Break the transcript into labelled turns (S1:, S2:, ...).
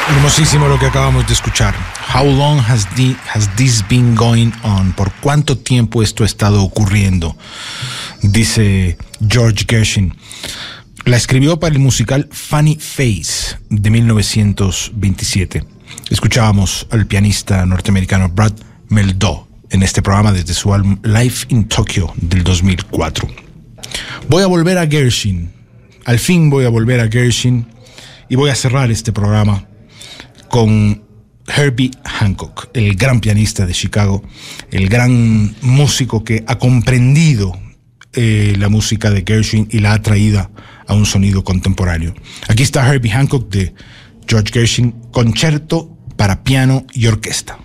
S1: Hermosísimo lo que acabamos de escuchar. How long has this been going on? ¿Por cuánto tiempo esto ha estado ocurriendo? Dice George Gershwin. La escribió para el musical Funny Face de 1927. Escuchábamos al pianista norteamericano Brad Mehldau en este programa desde su álbum Live in Tokyo del 2004. Voy a volver a Gershwin. Al fin voy a volver a Gershwin y voy a cerrar este programa con Herbie Hancock, el gran pianista de Chicago, el gran músico que ha comprendido la música de Gershwin y la ha traído a un sonido contemporáneo. Aquí está Herbie Hancock de George Gershwin, concierto para piano y orquesta.